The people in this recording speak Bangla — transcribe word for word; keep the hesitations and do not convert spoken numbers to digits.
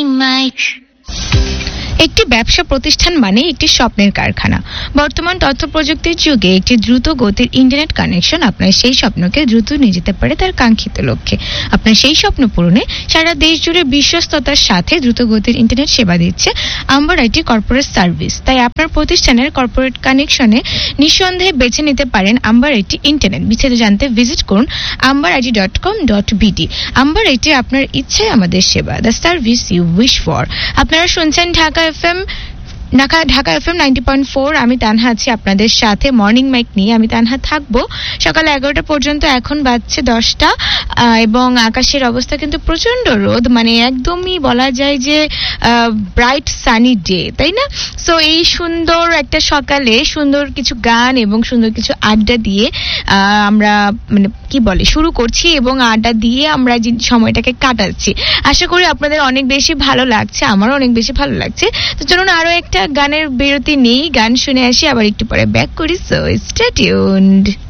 Morning Mike. একটি ব্যবসা প্রতিষ্ঠান মানে একটি স্বপ্নের কারখানা। বর্তমান তথ্য প্রযুক্তির যুগে একটি দ্রুত গতির ইন্টারনেট কানেকশন আপনার সেই স্বপ্নকে দ্রুত নিয়ে যেতে পারে তার কাঙ্ক্ষিত লক্ষ্যে। আপনার সেই স্বপ্ন পূরণে সারা দেশ জুড়ে বিশ্বস্ততার সাথে দ্রুত গতির ইন্টারনেট সেবা দিচ্ছে আম্বার আইটি কর্পোরেট সার্ভিস। তাই আপনার প্রতিষ্ঠানের কর্পোরেট কানেকশনে নিঃসন্দেহে বেছে নিতে পারেন আম্বার আইটি ইন্টারনেট। বিস্তারিত জানতে ভিজিট করুন amber IT dot com dot BD. Amber IT, আপনার ইচ্ছায় আমাদের সেবা, the service you wish for. আপনারা শুনছেন Dhaka FM Dhaka Dhaka FM ninety point four. আমি তানহা আছি আপনাদের সাথে মর্নিং মাইক নিয়ে। আমি তানহা থাকবো সকাল এগারোটা পর্যন্ত। এখন বাজছে দশটা এবং আকাশের অবস্থা কিন্তু প্রচন্ড রোদ, মানে একদমই বলা যায় যে ব্রাইট সানি ডে, তাই না? সো এই সুন্দর একটা সকালে সুন্দর কিছু গান এবং সুন্দর কিছু আড্ডা দিয়ে আমরা মানে কি বলে শুরু করছি এবং আড্ডা দিয়ে আমরা যে সময়টাকে কাটাচ্ছি। আশা করি আপনাদের অনেক বেশি ভালো লাগছে, আমারও অনেক বেশি ভালো লাগছে। তো চলুন আরো একটা গানের বিরতি নেই, গান শুনে আসি, আবার একটু পরে ব্যাক করি। So stay tuned.